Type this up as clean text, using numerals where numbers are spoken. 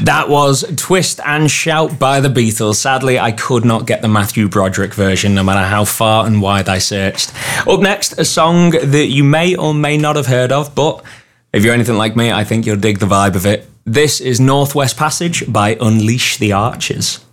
That was Twist and Shout by the Beatles. Sadly, I could not get the Matthew Broderick version, no matter how far and wide I searched. Up next, a song that you may or may not have heard of, but if you're anything like me, I think you'll dig the vibe of it. This is Northwest Passage by Unleash the Archers.